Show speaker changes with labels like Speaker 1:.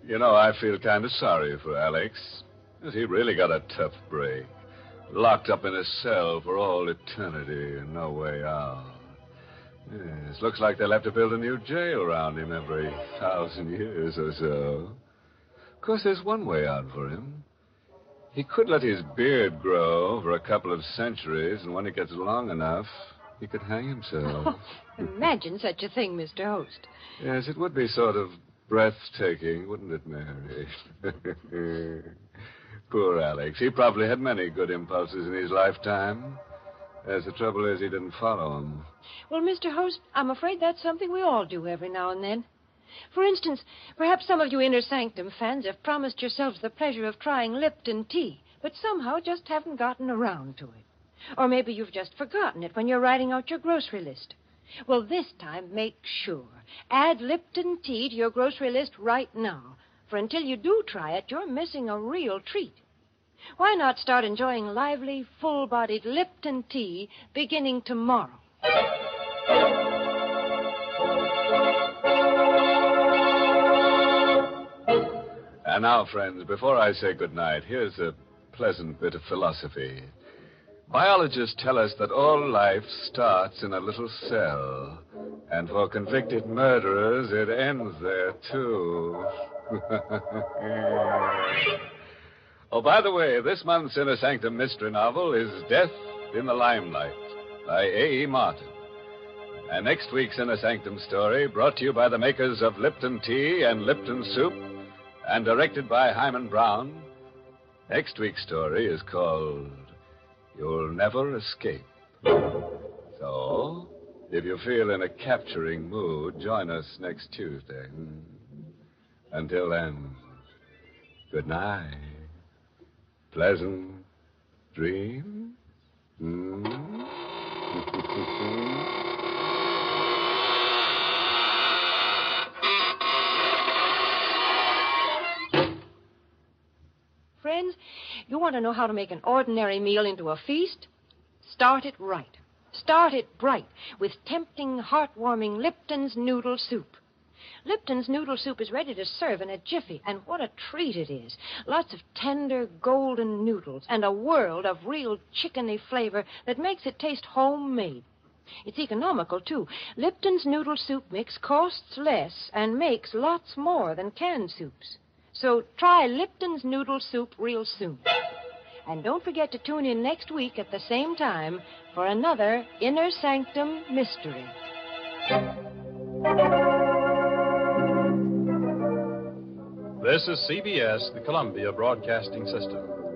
Speaker 1: I feel kind of sorry for Alex. He really got a tough break. Locked up in a cell for all eternity and no way out. Yes, looks like they'll have to build a new jail around him every 1,000 years or so. Of course, there's one way out for him. He could let his beard grow over a couple of centuries, and when it gets long enough, he could hang himself.
Speaker 2: Oh, imagine such a thing, Mr. Host.
Speaker 1: Yes, it would be sort of breathtaking, wouldn't it, Mary? Poor Alex. He probably had many good impulses in his lifetime. As the trouble is, he didn't follow them.
Speaker 2: Well, Mr. Host, I'm afraid that's something we all do every now and then. For instance, perhaps some of you Inner Sanctum fans have promised yourselves the pleasure of trying Lipton tea, but somehow just haven't gotten around to it. Or maybe you've just forgotten it when you're writing out your grocery list. Well, this time, make sure. Add Lipton tea to your grocery list right now. For until you do try it, you're missing a real treat. Why not start enjoying lively, full-bodied Lipton tea beginning tomorrow?
Speaker 1: And now, friends, before I say goodnight, here's a pleasant bit of philosophy. Biologists tell us that all life starts in a little cell, and for convicted murderers, it ends there, too. Oh, by the way, this month's Inner Sanctum mystery novel is Death in the Limelight by A.E. Martin. And next week's Inner Sanctum story, brought to you by the makers of Lipton Tea and Lipton Soup, and directed by Hyman Brown. Next week's story is called You'll Never Escape. So, if you feel in a capturing mood, join us next Tuesday. Until then, good night. Pleasant dreams.
Speaker 2: Friends, you want to know how to make an ordinary meal into a feast? Start it right. Start it bright with tempting, heartwarming Lipton's Noodle Soup. Lipton's Noodle Soup is ready to serve in a jiffy, and what a treat it is. Lots of tender, golden noodles and a world of real chickeny flavor that makes it taste homemade. It's economical, too. Lipton's Noodle Soup mix costs less and makes lots more than canned soups. So try Lipton's Noodle Soup real soon. And don't forget to tune in next week at the same time for another Inner Sanctum mystery.
Speaker 3: This is CBS, the Columbia Broadcasting System.